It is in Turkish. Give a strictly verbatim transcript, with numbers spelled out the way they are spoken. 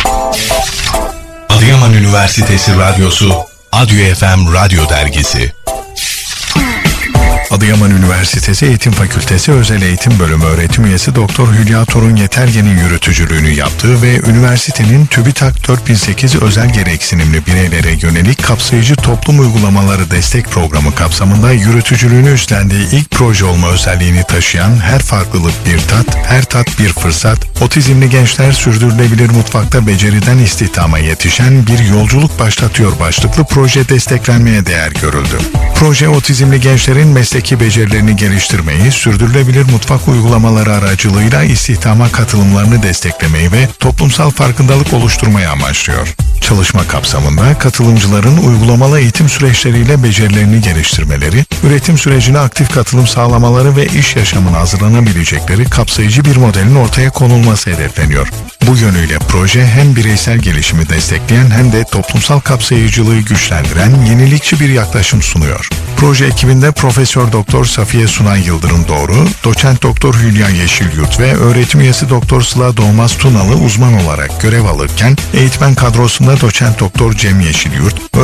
Adıyaman Üniversitesi Radyosu, Adyo F M Radyo Dergisi. Adıyaman Üniversitesi Eğitim Fakültesi Özel Eğitim Bölümü öğretim üyesi Doktor Hülya Torun Yetergen'in yürütücülüğünü yaptığı ve üniversitenin TÜBİTAK dört bin sekiz özel gereksinimli bireylere yönelik kapsayıcı toplum uygulamaları destek programı kapsamında yürütücülüğünü üstlendiği ilk proje olma özelliğini taşıyan Her Farklılık Bir Tat, Her Tat Bir Fırsat, otizmli gençler sürdürülebilir mutfakta beceriden istihdama yetişen bir yolculuk başlatıyor başlıklı proje desteklenmeye değer görüldü. Proje otizmli gençlerin mesleki becerilerini geliştirmeyi, sürdürülebilir mutfak uygulamaları aracılığıyla istihdama katılımlarını desteklemeyi ve toplumsal farkındalık oluşturmayı amaçlıyor. Çalışma kapsamında katılımcıların uygulamalı eğitim süreçleriyle becerilerini geliştirmeleri, üretim sürecine aktif katılım sağlamaları ve iş yaşamına hazırlanabilecekleri kapsayıcı bir modelin ortaya konulması hedefleniyor. Bu yönüyle proje hem bireysel gelişimi destekleyen hem de toplumsal kapsayıcılığı güçlendiren yenilikçi bir yaklaşım sunuyor. Proje ekibinde Profesör Doktor Safiye Sunay Yıldırım Doğru, Doçent Doktor Hülya Yeşilyurt ve öğretim üyesi Doktor Sıla Doğmaz Tunalı uzman olarak görev alırken, eğitmen kadrosunda Doçent Doktor Cem Yeşilyurt,